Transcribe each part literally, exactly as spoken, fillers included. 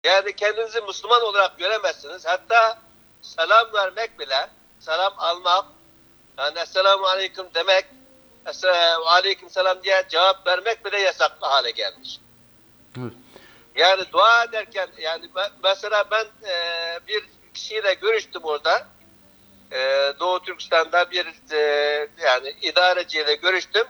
Yani kendinizi Müslüman olarak göremezsiniz. Hatta selam vermek bile, selam almak, yani Esselamu Aleyküm demek, Esselamu Aleyküm Selam diye cevap vermek bile yasaklı hale gelmiş. Evet. Yani dua ederken, yani mesela ben e, bir kişiyle görüştüm orada. E, Doğu Türkistan'da bir e, yani idareciyle görüştüm.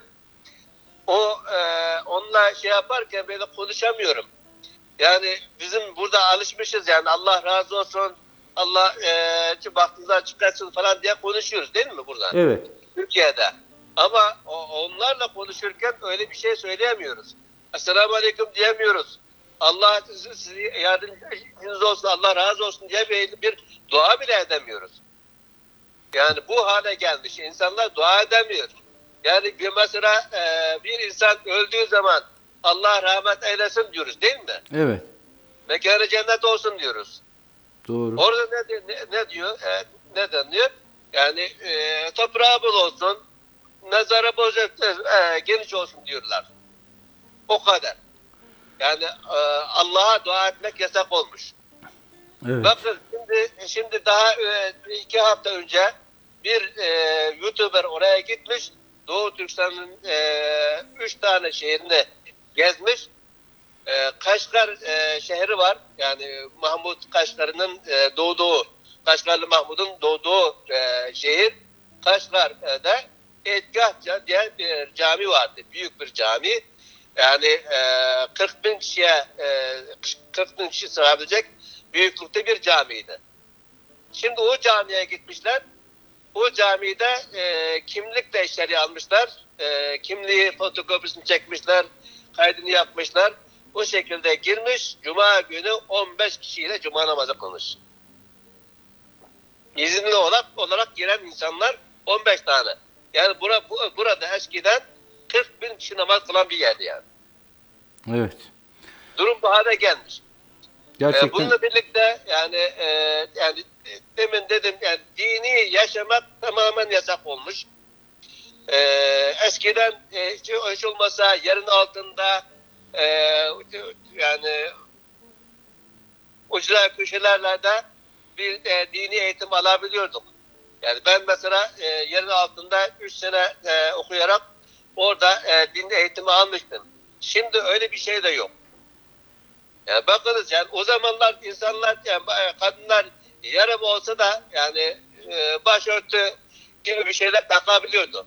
O e, onunla şey yaparken böyle konuşamıyorum. Yani bizim burada alışmışız, yani Allah razı olsun, Allah e, bahtınızdan çıkarsın falan diye konuşuyoruz değil mi burada? Evet. Türkiye'de. Ama o, onlarla konuşurken öyle bir şey söyleyemiyoruz. Esselamu Aleyküm diyemiyoruz. Allah sizi yardımcınız olsun, Allah razı olsun diye bir, bir dua bile edemiyoruz. Yani bu hale gelmiş. İnsanlar dua edemiyor. Yani bir mesela e, bir insan öldüğü zaman Allah rahmet eylesin diyoruz değil mi? Evet. Mekanı cennet olsun diyoruz. Doğru. Orada ne, ne, ne diyor? E, ne deniyor? Yani e, toprağı bol olsun, mezarı bol e, geniş olsun diyorlar. O kadar. Yani e, Allah'a dua etmek yasak olmuş. Evet. Bakın şimdi, şimdi daha e, iki hafta önce bir e, YouTuber oraya gitmiş. Doğu Türkistan'ın e, üç tane şehrini gezmiş. E, Kaşgar e, şehri var. Yani Mahmut Kaşgar'ın e, doğduğu, Kaşgarlı Mahmud'un doğduğu e, şehir. Kaşgar'da Etgah diye bir cami vardı. Büyük bir cami. Yani e, kırk bin kişiye e, kırk bin kişi sığabilecek büyüklükte bir camiydi. Şimdi o camiye gitmişler. O camide e, kimlik de içeri almışlar. E, kimliği fotokopisini çekmişler. Kaydını yapmışlar. O şekilde girmiş. Cuma günü on beş kişiyle cuma namazı kılmış. İzinli olarak, olarak giren insanlar on beş tane. Yani bura, bu, burada eskiden kırk bin kişi namaz kılan bir yerdi yani. Evet. Durum bu hale gelmiş. E, Gerçekten. bununla birlikte yani e, yani e, demin dedim, yani dini yaşamak tamamen yasak olmuş. E, eskiden e, hiç, hiç olmasa yerin altında e, yani ucra köşelerde bir e, dini eğitim alabiliyorduk. Yani ben mesela e, yerin altında üç sene e, okuyarak orada e, din eğitimi almıştım. Şimdi öyle bir şey de yok. Yani bakınız, yani o zamanlar insanlar, yani kadınlar yarım olsa da yani e, başörtü gibi bir şeyler takabiliyordu.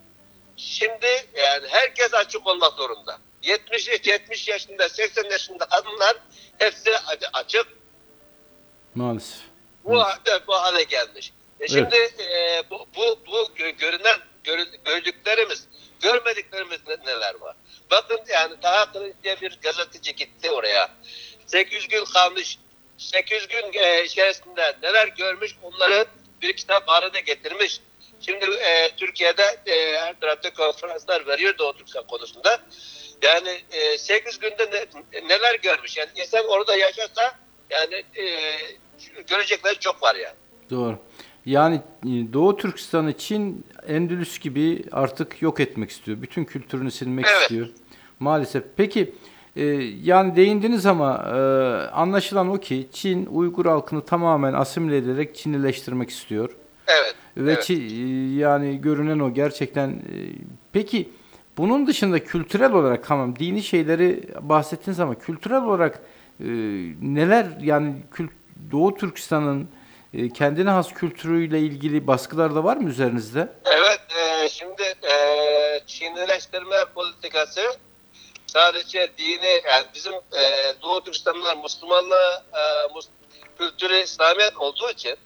Şimdi yani herkes açık olmak zorunda. yetmiş yetmiş yaşında, seksen yaşında kadınlar hepsi açık. Maalesef. Bu, Maalesef. bu hale gelmiş. E şimdi Evet. e, bu, bu, bu görünen gördüklerimiz, görmediklerimiz neler var? Bakın, yani Taha Kılıç diye bir gazeteci gitti oraya. sekiz yüz gün kalmış. sekiz yüz gün e, içerisinde neler görmüş, onları bir kitap halinde getirmiş. Şimdi e, Türkiye'de e, her tarafta konferanslar veriyor Doğu Türkistan konusunda. Yani e, sekiz günde ne, neler görmüş. Yani insan orada yaşasa yani e, görecekleri çok var yani. Doğru. Yani e, Doğu Türkistan'ı Çin, Endülüs gibi artık yok etmek istiyor. Bütün kültürünü silmek Evet. istiyor. Maalesef. Peki e, yani değindiniz ama e, anlaşılan o ki Çin Uygur halkını tamamen asimile ederek Çinileştirmek istiyor. Evet. Ve Evet. Çi- e, yani görünen o gerçekten. E, peki bunun dışında kültürel olarak, tamam dini şeyleri bahsettiniz ama kültürel olarak e, neler, yani kült Doğu Türkistan'ın e, kendine has kültürüyle ilgili baskılar da var mı üzerinizde? Evet. E, şimdi e, Çinileştirme politikası sadece dini, yani bizim e, Doğu Türkistanlılar Müslümanlığı e, Mus kültürü İslamiyet olduğu için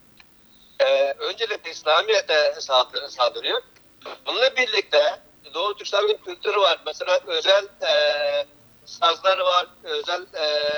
e, öncelikle İslamiyet'e saldır, saldırıyor. Bununla birlikte Doğu Türkistan'ın kültürü var. Mesela özel e, sazları var, özel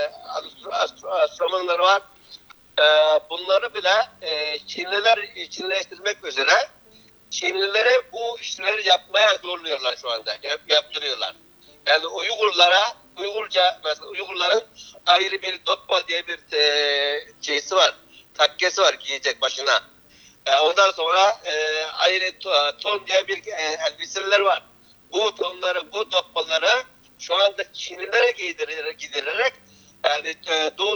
e, enstrümanları var. E, bunları bile e, Çinliler Çinleştirmek üzere Çinlilere bu işleri yapmaya zorluyorlar şu anda. Yap, yaptırıyorlar. Yani Uygurlara, Uygurca, mesela Uygurların ayrı bir dokma diye bir e, şeysi var. Takkesi var giyecek başına. E, ondan sonra e, ayrı ton diye bir e, elbiseler var. Bu tonları, bu dokmaları şu anda Çinlilere giydirerek, giydirerek Yani e, Doğu